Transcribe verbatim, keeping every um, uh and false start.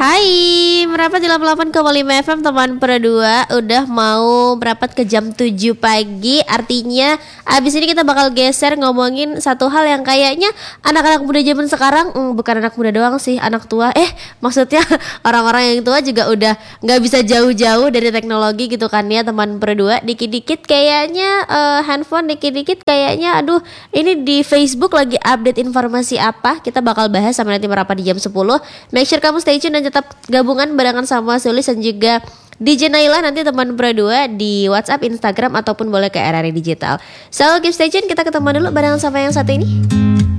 Hai, merapat di delapan puluh delapan koma lima F M teman Perdua. Udah mau merapat ke jam tujuh pagi. Artinya abis ini kita bakal geser ngomongin satu hal yang kayaknya anak-anak muda zaman sekarang hmm, bukan anak muda doang sih, anak tua. Eh maksudnya orang-orang yang tua juga udah gak bisa jauh-jauh dari teknologi gitu kan ya teman Perdua. Dikit-dikit kayaknya uh, handphone, dikit-dikit kayaknya aduh ini di Facebook lagi update informasi apa. Kita bakal bahas sampai nanti merapat di jam sepuluh. Make sure kamu stay tune dan tetap gabungan barengan sama Sulis dan juga D J Naila nanti teman Perdua di WhatsApp, Instagram ataupun boleh ke R R I Digital. So keep stay tune, kita ketemu dulu barengan sama yang satu ini.